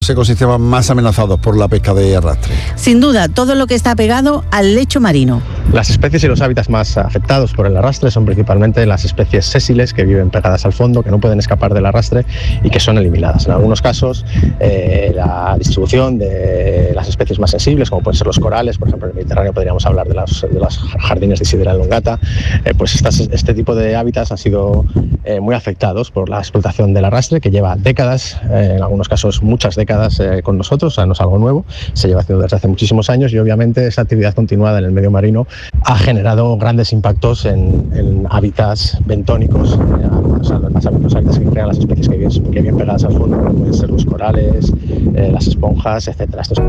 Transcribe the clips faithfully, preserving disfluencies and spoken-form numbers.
ecosistemas más amenazados por la pesca de arrastre. Sin duda, todo lo que está pegado al lecho marino. Las especies y los hábitats más afectados por el arrastre son principalmente las especies sésiles que viven pegadas al fondo, que no pueden escapar del arrastre y que son eliminadas. En algunos casos, eh, la distribución de las especies más sensibles, como pueden ser los corales, por ejemplo en el Mediterráneo podríamos hablar de, las, de los jardines de Isidera elongata, eh, pues estas, este tipo de hábitats han sido eh, muy afectados por la explotación del arrastre, que lleva décadas, eh, en algunos casos muchas décadas eh, con nosotros, o sea, no es algo nuevo, se lleva haciendo desde hace muchísimos años y obviamente esa actividad continuada en el medio marino ha generado grandes impactos en, en hábitats bentónicos, eh, o sea, los, los hábitats que crean las especies que viven, que viven pegadas al fondo, como pueden ser los corales, eh, las esponjas, etcétera. Esto es...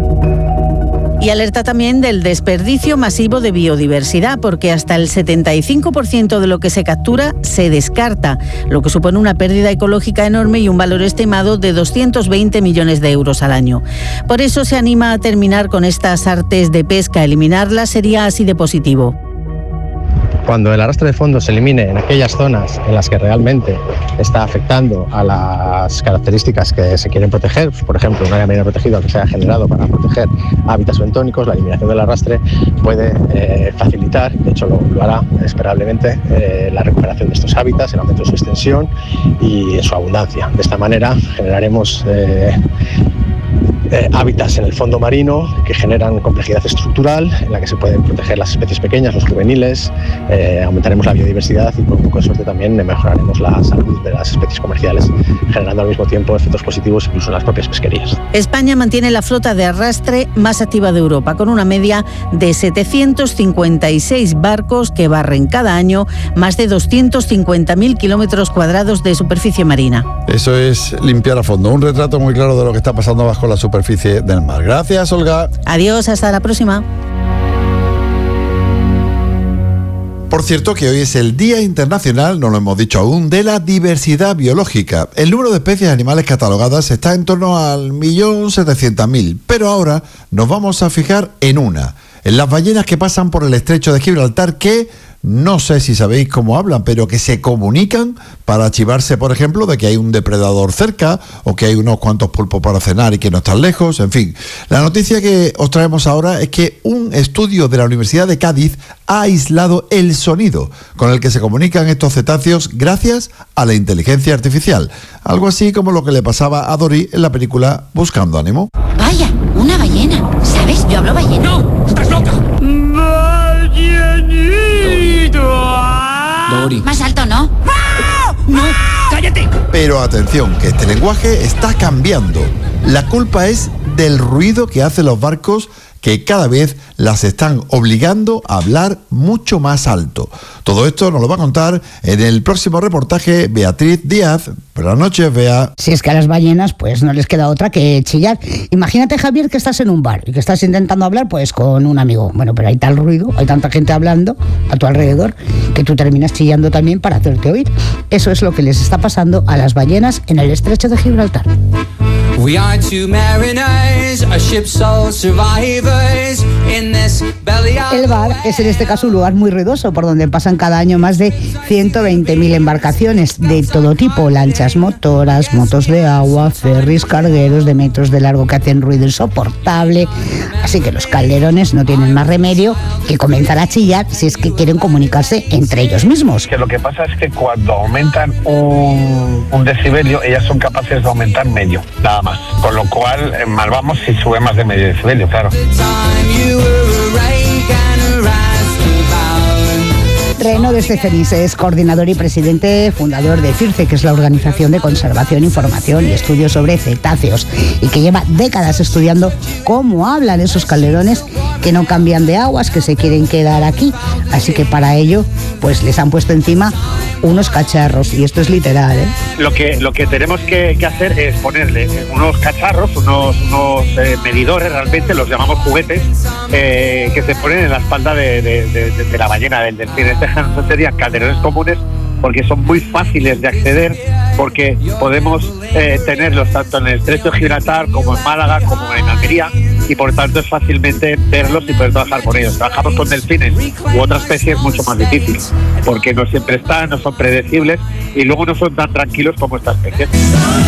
Y alerta también del desperdicio masivo de biodiversidad, porque hasta el setenta y cinco por ciento de lo que se captura se descarta, lo que supone una pérdida ecológica enorme y un valor estimado de doscientos veinte millones de euros al año. Por eso se anima a terminar con estas artes de pesca. Eliminarlas sería así de positivo. Cuando el arrastre de fondo se elimine en aquellas zonas en las que realmente está afectando a las características que se quieren proteger, por ejemplo, un área marina protegida que se haya generado para proteger hábitats bentónicos, la eliminación del arrastre puede eh, facilitar, de hecho lo, lo hará esperablemente, eh, la recuperación de estos hábitats, el aumento de su extensión y su abundancia. De esta manera generaremos eh, Eh, hábitats en el fondo marino que generan complejidad estructural en la que se pueden proteger las especies pequeñas, los juveniles, eh, aumentaremos la biodiversidad y por un poco de suerte también mejoraremos la salud de las especies comerciales, generando al mismo tiempo efectos positivos incluso en las propias pesquerías. España mantiene la flota de arrastre más activa de Europa, con una media de setecientos cincuenta y seis barcos que barren cada año más de doscientos cincuenta mil kilómetros cuadrados de superficie marina. Eso es limpiar a fondo, un retrato muy claro de lo que está pasando bajo la superficie superficie del mar. Gracias, Olga. Adiós, hasta la próxima. Por cierto que hoy es el Día Internacional, no lo hemos dicho aún, de la diversidad biológica. El número de especies animales catalogadas está en torno al millón setecientos mil, pero ahora nos vamos a fijar en una, en las ballenas que pasan por el estrecho de Gibraltar, que no sé si sabéis cómo hablan, pero que se comunican para chivarse, por ejemplo, de que hay un depredador cerca o que hay unos cuantos pulpos para cenar y que no están lejos, en fin. La noticia que os traemos ahora es que un estudio de la Universidad de Cádiz ha aislado el sonido con el que se comunican estos cetáceos gracias a la inteligencia artificial. Algo así como lo que le pasaba a Dory en la película Buscando a Nemo. Vaya, una ballena. ¿Sabes? Yo hablo ballena. ¡No! ¡Estás loca! Dory. Más alto, ¿no? ¡No! ¡Cállate! Pero atención, que este lenguaje está cambiando. La culpa es del ruido que hacen los barcos, que cada vez las están obligando a hablar mucho más alto. Todo esto nos lo va a contar en el próximo reportaje Beatriz Díaz. Buenas noches, Bea. Si es que a las ballenas pues no les queda otra que chillar. Imagínate, Javier, que estás en un bar y que estás intentando hablar pues con un amigo. Bueno, pero hay tal ruido, hay tanta gente hablando a tu alrededor que tú terminas chillando también para hacerte oír. Eso es lo que les está pasando a las ballenas en el estrecho de Gibraltar. We are two mariners, a ship's sole survivors in this belly of... El bar es en este caso un lugar muy ruidoso por donde pasan cada año más de ciento veinte mil embarcaciones de todo tipo, lanchas motoras, motos de agua, ferries, cargueros de metros de largo que hacen ruido insoportable. Así que los calderones no tienen más remedio que comenzar a chillar si es que quieren comunicarse entre ellos mismos. Que lo que pasa es que cuando aumentan un, un decibelio, ellas son capaces de aumentar medio, nada más. Con lo cual, eh, mal vamos si sube más de medio decibelio, claro. Reno desde Cenice es coordinador y presidente fundador de CIRCE, que es la Organización de Conservación, Información y Estudios sobre Cetáceos, y que lleva décadas estudiando cómo hablan esos calderones que no cambian de aguas, que se quieren quedar aquí. Así que para ello, pues les han puesto encima unos cacharros, y esto es literal, ¿eh? Lo que, lo que tenemos que, que hacer es ponerle unos cacharros, unos, unos eh, medidores, realmente los llamamos juguetes, eh, que se ponen en la espalda de, de, de, de la ballena, del delfín. Este ejemplo serían calderones comunes, porque son muy fáciles de acceder, porque podemos eh, tenerlos tanto en el estrecho de Gibraltar como en Málaga, como en Almería, y por tanto es fácilmente verlos y poder trabajar con ellos. Trabajamos con delfines u otras especies mucho más difícil, porque no siempre están, no son predecibles y luego no son tan tranquilos como esta especie.